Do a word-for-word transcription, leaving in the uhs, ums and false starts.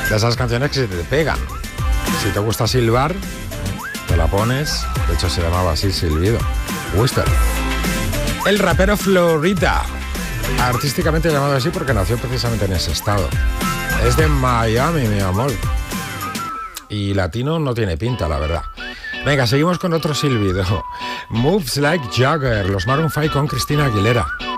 De esas canciones que se te pegan. Si te gusta silbar, te la pones. De hecho, se llamaba así, silbido. Whisper. El rapero Florida, artísticamente llamado así porque nació precisamente en ese estado. Es de Miami, mi amor. Y latino no tiene pinta, la verdad. Venga, seguimos con otro silbido. Moves Like Jagger, los Maroon cinco con Cristina Aguilera.